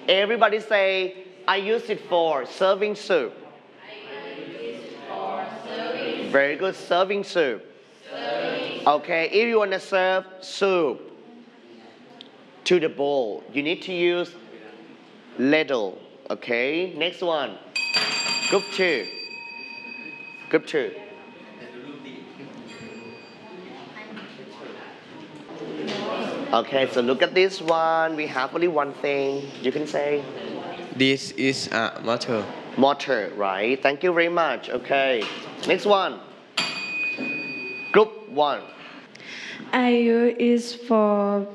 Everybody say, I use it for serving soup. Very good, serving soup. Okay, if you want to serve soup to the bowl, you need to use ladle. Okay, next one. Group 2. Group 2. Okay, so look at this one. We have only one thing. You can say This is a motor. motor, right? Thank you very much. Okay, next one. Group 1. IU is for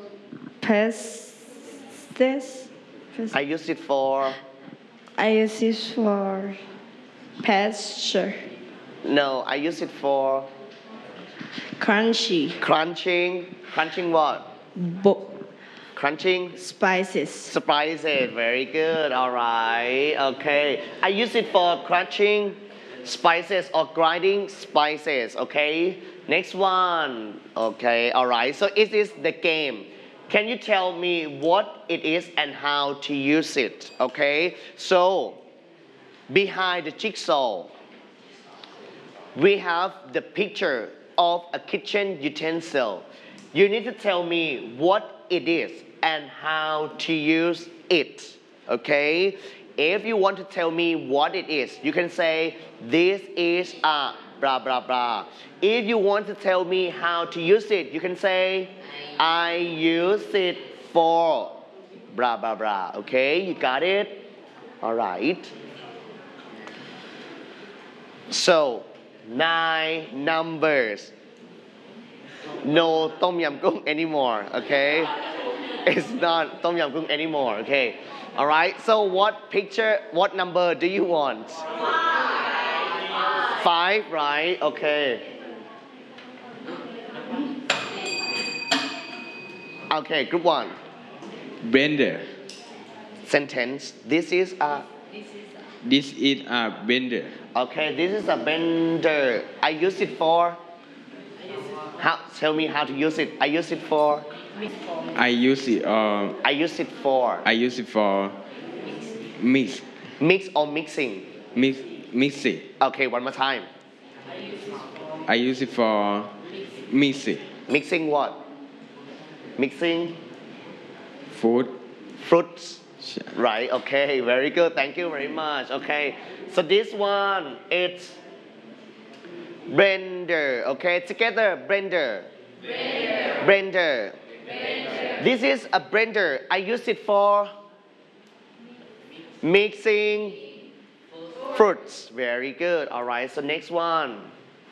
pastes. I use it for. I use it for pasture. No, I use it for Crunchy. crunching. Crunching what? Crunching Spices. spices. Very good. All right. Okay. I use it for crunching spices or grinding spices. Okay. Next one. Okay. All right. So it is the game. Can you tell me what it is and how to use it? Okay. So behind the jigsaw, we have the picture of a kitchen utensil. You need to tell me what it is and how to use it. Okay? If you want to tell me what it is, you can say, this is a blah blah blah. If you want to tell me how to use it, you can say, I use it for blah blah blah. Okay? You got it? Alright. So, 9 numbers. No Tom Yam Goong anymore, okay? It's not Tom Yam Goong anymore, okay? Alright, so what number do you want? 5, right? Okay. Okay, group 1. Blender. Sentence. This is a. This is a blender. Okay, this is a blender. I use it for. Tell me how to use it. I use it for. I use it I use it for. I use it for mix Mix or mixing. mixing. Okay, one more time. I use it for mixing Mixing what? Mixing food. fruits. Right, okay, very good. Thank you very much. Okay, so this one, it's blender. Okay, together, blender. Blender. This is a blender. I use it for mixing fruits. Very good. All right, so next one.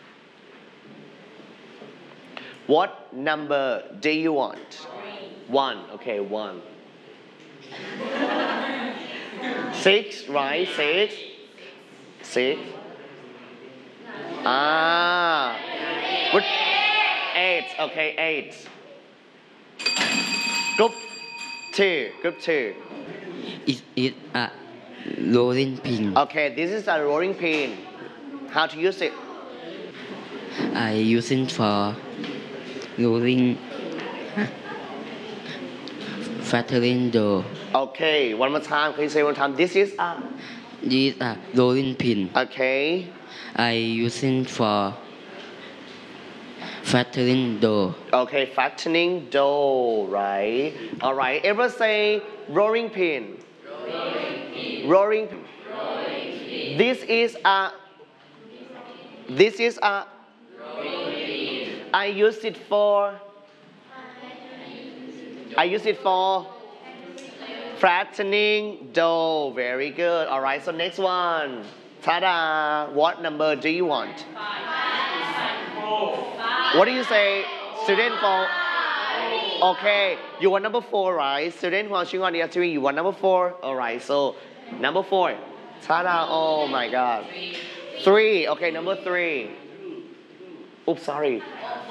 What number do you want? 1. Okay, 1. 6, right? 6. 6. Good. 8. Okay, 8. Group 2. Group 2. It is a rolling pin. Okay, this is a rolling pin. How to use it? I use it for rolling, flattering dough. Okay, one more time. Can you say one time? This is a. This is a rolling pin. Okay. I use it for flattering dough. Okay, fattening dough, right? All right. Everyone say rolling pin. Rolling pin. This is a. This is a. I use it for. I use it for flattening dough. Very good. All right. So next one. Ta-da! What number do you want? What do you say? Student for. Okay. You want number 4, right? Student watching on the other you want number 4. All right. So number 4. Ta-da! Oh my God. 3. Okay. Number 3. Oops. Sorry.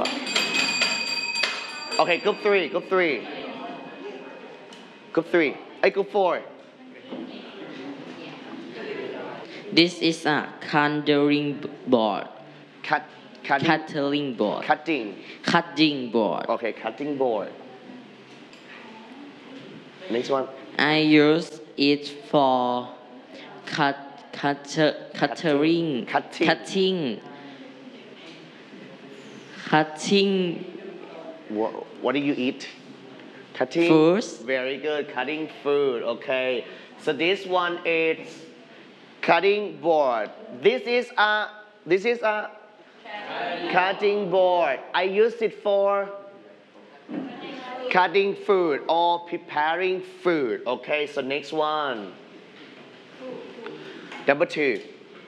Okay. Group 3. Group 3. Group 3. Group 4. This is a cutting board. Cutting board. Cutting board. Okay, cutting board. Next one. I use is for cutting. What do you eat? Cutting Foods. Very good. Cutting food. Okay. So this one is cutting board. This is a cutting board. I use it for cutting food or preparing food. Okay. So next one. Number 2.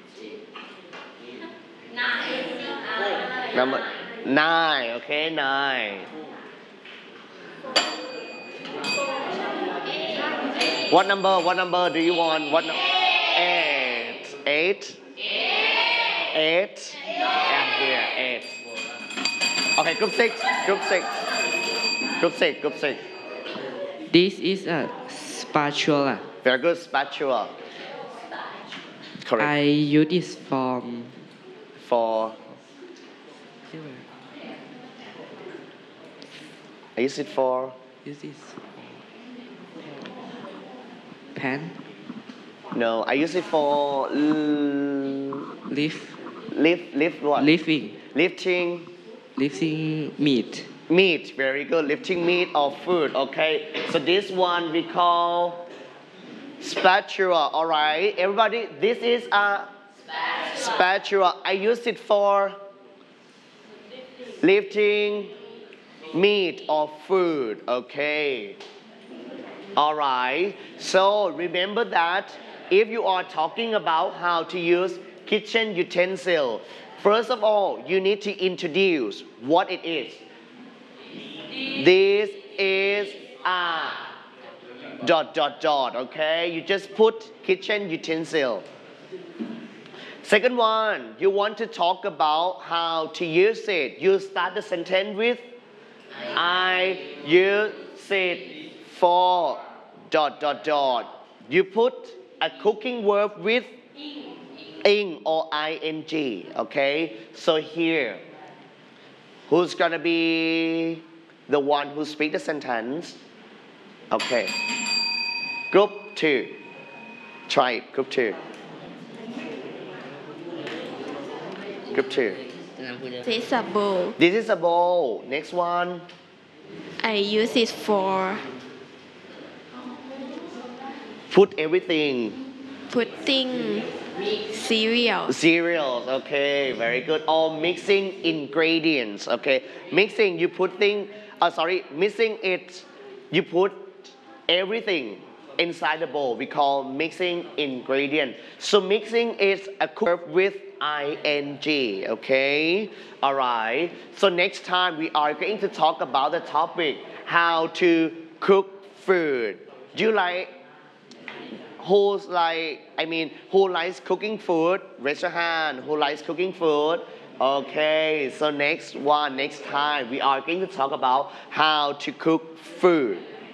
Number 9. Okay, 9. What number do you want? 8. 8. 8. And here 8. Okay, group 6. Group 6. Group 6. Group 6. This is a spatula. Very good. Spatula. Correct. I use this For I use it for pan, no. I use it for lift, lift what? lifting meat. Meat. Very good. Lifting meat or food. Okay. So this one we call spatula. All right. Everybody, this is a spatula. I use it for lifting meat or food. Okay. All right. So remember that if you are talking about how to use kitchen utensil, first of all, you need to introduce what it is. This is a ... Okay. You just put kitchen utensil. Second one, you want to talk about how to use it. You start the sentence with I use it for ... You put a cooking verb with ing or ing. Okay. So here, who's gonna be the one who speaks the sentence? Okay. Group 2. Try it. Group 2. Group 2. This is a bowl. This is a bowl. Next one. I use it for Put everything. putting cereal. Cereals. Okay. Very good. Or mixing ingredients. Okay. Mixing. Mixing it. You put everything inside the bowl. We call mixing ingredient. So mixing is a verb with ing. Okay. All right. So next time we are going to talk about the topic how to cook food. Do you who likes cooking food? Raise your hand. Who likes cooking food? Okay. So next time we are going to talk about how to cook food.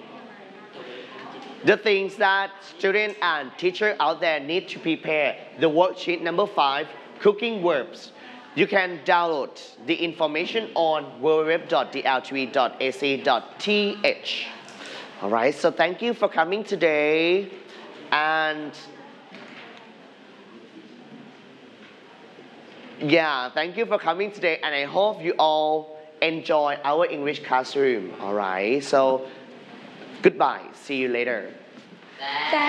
The things that students and teachers out there need to prepare. The worksheet number 5, cooking verbs. You can download the information on www.dltv.ac.th. All right, so thank you for coming today. And thank you for coming today. And I hope you all enjoy our English classroom. All right, so goodbye. See you later. Thank